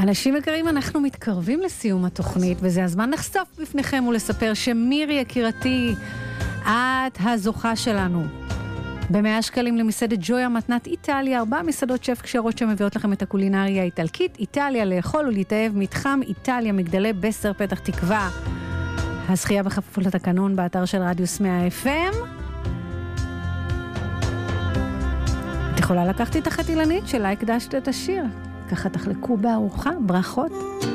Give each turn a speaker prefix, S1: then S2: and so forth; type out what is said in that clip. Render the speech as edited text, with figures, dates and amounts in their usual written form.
S1: אנשים יקרים, אנחנו מתקרבים לסיום התוכנית, וזה הזמן לחשוף בפניכם ולספר שמירי יקירתי, את הזוכה שלנו. ב100 שקלים למסעדת ג'ויה מתנת איטליה, 4 מסעדות שף כשרות שמביאות לכם את הקולינריה האיטלקית, איטליה לאכול ולהתאהב, מתחם איטליה, מגדלי בסר, פתח תקווה. הזכייה בכפוף לתקנון באתר של רדיוס 100 FM. את יכולה לקחת את החתילנית שלה הקדשת את השיר. ככה תחלקו בארוחה, ברכות.